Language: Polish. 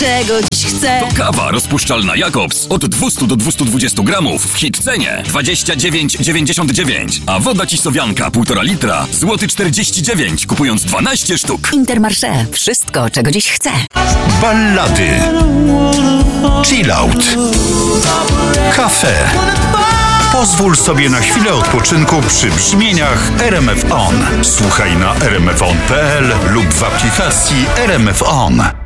Czego dziś chcę? To kawa rozpuszczalna Jakobs od 200 do 220 gramów w hit cenie 29,99. A woda Cisowianka 1,5 litra złoty 49, kupując 12 sztuk. Intermarché. Wszystko, czego dziś chcę. Ballady, chillout, kafe. Pozwól sobie na chwilę odpoczynku przy brzmieniach RMF On. Słuchaj na rmfon.pl lub w aplikacji RMF On.